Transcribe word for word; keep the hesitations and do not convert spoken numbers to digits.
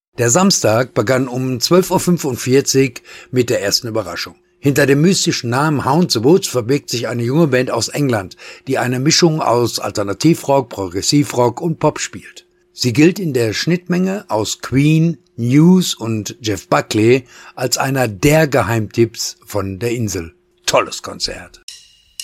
Der Samstag begann um zwölf Uhr fünfundvierzig mit der ersten Überraschung. Hinter dem mystischen Namen Hound the Woods verbirgt sich eine junge Band aus England, die eine Mischung aus Alternativrock, Progressivrock und Pop spielt. Sie gilt in der Schnittmenge aus Queen, News und Jeff Buckley als einer der Geheimtipps von der Insel. Tolles Konzert.